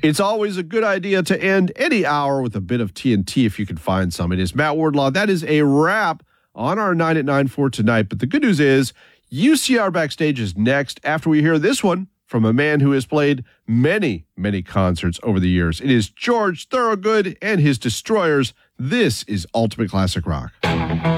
It's always a good idea to end any hour with a bit of TNT if you can find some. It is Matt Wardlaw. That is a wrap on our 9 at 9 for tonight. But the good news is UCR Backstage is next after we hear this one from a man who has played many, many concerts over the years. It is George Thorogood and his Destroyers. This is Ultimate Classic Rock.